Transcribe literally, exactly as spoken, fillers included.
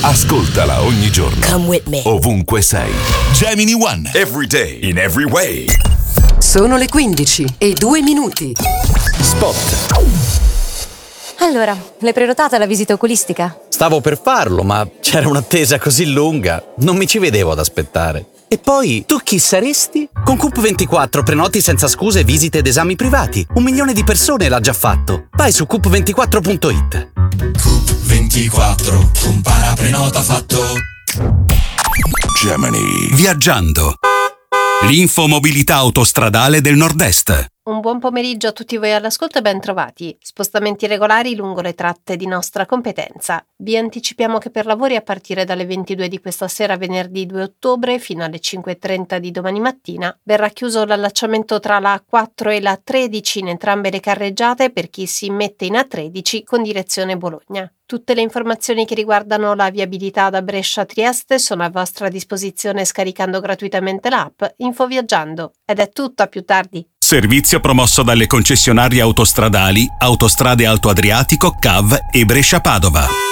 Ascoltala ogni giorno. Come with me. Ovunque sei. Gemini One. Every day, in every way. Sono le quindici e due minuti. Spot. Allora, l'hai prenotata la visita oculistica? Stavo per farlo, ma c'era un'attesa così lunga, non mi ci vedevo ad aspettare. E poi, tu chi saresti? Con Coop ventiquattro prenoti senza scuse visite ed esami privati. Un milione di persone l'ha già fatto. Vai su coop ventiquattro punto it. Coop ventiquattro, compara prenota fatto. Gemini. Viaggiando. L'infomobilità autostradale del Nord-Est. Un buon pomeriggio a tutti voi all'ascolto e ben trovati. Spostamenti regolari lungo le tratte di nostra competenza. Vi anticipiamo che per lavori a partire dalle ventidue di questa sera venerdì due ottobre fino alle cinque e trenta di domani mattina verrà chiuso l'allacciamento tra la A quattro e la A tredici in entrambe le carreggiate per chi si immette in A tredici con direzione Bologna. Tutte le informazioni che riguardano la viabilità da Brescia a Trieste sono a vostra disposizione scaricando gratuitamente l'app Info Viaggiando. Ed è tutto, a più tardi. Servizio promosso dalle concessionarie autostradali Autostrade Alto Adriatico, C A V e Brescia Padova.